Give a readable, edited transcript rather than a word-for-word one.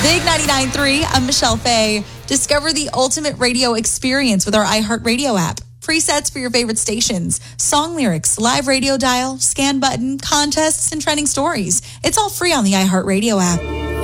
Big 99.3, I'm Michelle Fay. Discover the ultimate radio experience with our iHeartRadio app. Presets for your favorite stations, song lyrics, live radio dial, scan button, contests, and trending stories. It's all free on the iHeartRadio app.